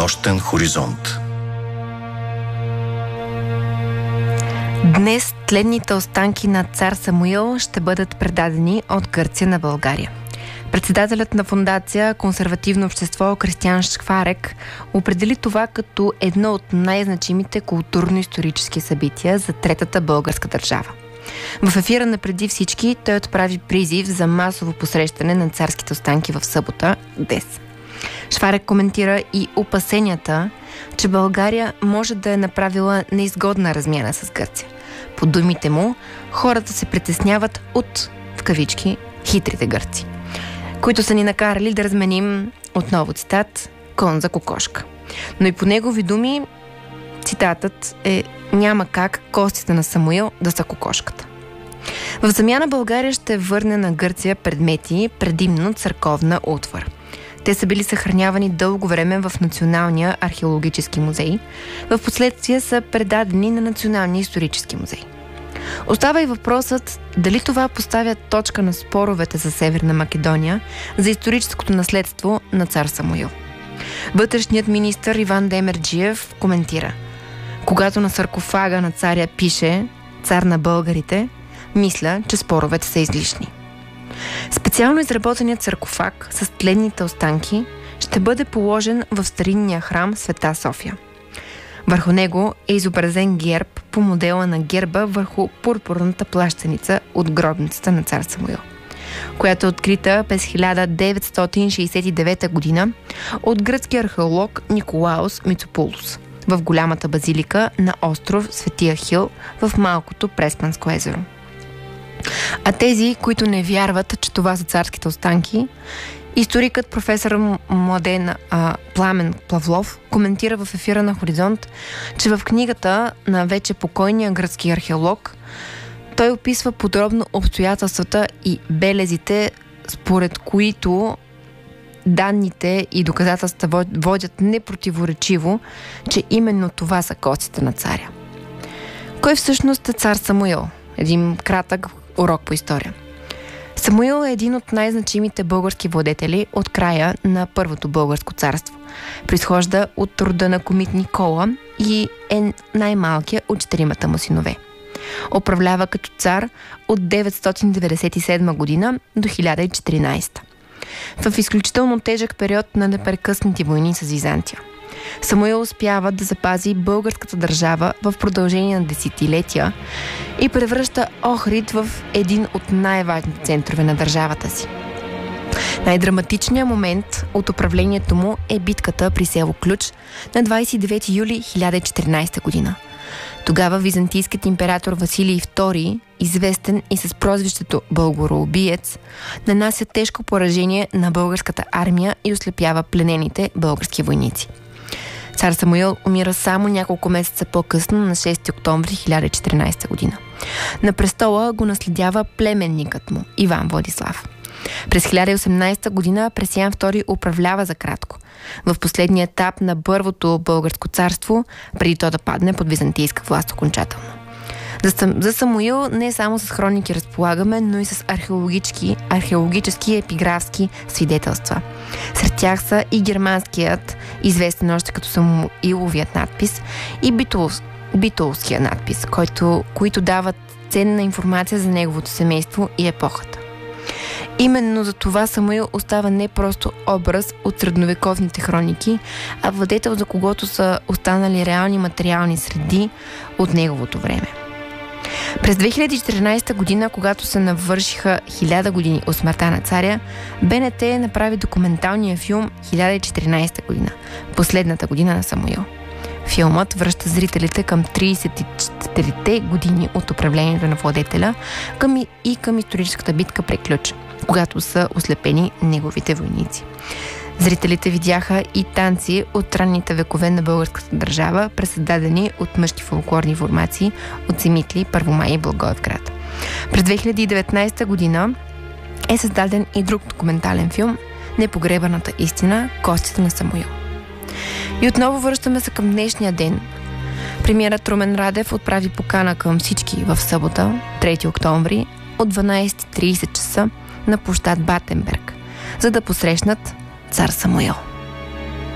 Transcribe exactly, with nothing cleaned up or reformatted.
Нощен хоризонт. Днес тленните останки на цар Самуил ще бъдат предадени от Гърция на България. Председателят на фондация Консервативно общество Кристиан Шкварек определи това като едно от най-значимите културно-исторически събития за Третата българска държава. В ефира на Преди всички той отправи призив за масово посрещане на царските останки в събота, днес. Шкварек коментира и опасенията, че България може да е направила неизгодна размяна с Гърция. По думите му, хората се притесняват от, в кавички, хитрите гърци, които са ни накарали да разменим, отново цитат, кон за кокошка. Но и по негови думи, цитатът е: няма как костите на Самуил да са кокошката. В замяна България ще върне на Гърция предмети, предимно църковна утвар. Те са били съхранявани дълго време в Националния археологически музей. В последствие са предадени на Националния исторически музей. Остава и въпросът дали това поставя точка на споровете за Северна Македония за историческото наследство на цар Самуил. Вътрешният министър Иван Демерджиев коментира: когато на саркофага на царя пише "Цар на българите", мисля, че споровете са излишни. Специално изработеният саркофаг с тленните останки ще бъде положен в старинния храм Света София. Върху него е изобразен герб по модела на герба върху пурпурната плащаница от гробницата на цар Самуил, която е открита през хиляда деветстотин шейсет и девета година от гръцкия археолог Николаус Мицопулос в голямата базилика на остров Свети Ахил в малкото Преспанско езеро. А тези, които не вярват, че това са царските останки, историкът професор Младен а, Пламен Павлов коментира в ефира на Хоризонт, че в книгата на вече покойния гръцки археолог той описва подробно обстоятелствата и белезите, според които данните и доказателства водят непротиворечиво, че именно това са костите на царя. Кой всъщност е цар Самуил? Един кратък урок по история. Самуил е един от най-значимите български владетели от края на Първото българско царство. Произхожда от рода на комит Никола и е най-малкият от четиримата му синове. Управлява като цар от деветстотин деветдесет и седма година до хиляда и четиринадесета. В изключително тежък период на непрекъснати войни с Византия. Самуил успява да запази българската държава в продължение на десетилетия и превръща Охрид в един от най-важните центрове на държавата си. Най-драматичният момент от управлението му е битката при село Ключ на двадесет и девети юли хиляда и четиринадесета година. Тогава византийският император Василий втори, известен и с прозвището Българоубиец, нанася тежко поражение на българската армия и ослепява пленените български войници. Цар Самуил умира само няколко месеца по-късно, на шести октомври хиляда и четиринадесета година. На престола го наследява племенникът му Иван Владислав. През хиляда и осемнадесета година Пресиян втори управлява за кратко, в последния етап на Първото българско царство, преди то да падне под византийска власт окончателно. За, за Самуил не само с хроники разполагаме, но и с археологически, археологически епиграфски свидетелства. Сред тях са и германският, известен още като Самуиловият надпис, и битулс, битулския надпис, който, които дават ценна информация за неговото семейство и епохата. Именно за това Самуил остава не просто образ от средновековните хроники, а владетел, за когото са останали реални материални среди от неговото време. През две хиляди и четиринадесета година, когато се навършиха хиляда години от смъртта на царя, БНТ направи документалния филм хиляда и четиринадесета година, последната година на Самуил. Филмът връща зрителите към тридесет и четирите години от управлението на владетеля към и към историческата битка при Ключ, когато са ослепени неговите войници. Зрителите видяха и танци от ранните векове на българската държава, пресъздадени от мъжки фолклорни формации от Семитли, Първомай и Благоевград. През две хиляди и деветнадесета година е създаден и друг документален филм "Непогребаната истина. Костите на Самуил". И отново връщаме се към днешния ден. Премиерът Румен Радев отправи покана към всички в събота, трети октомври, от дванадесет и тридесет часа на площад Батенберг, за да посрещнат цар Самуил.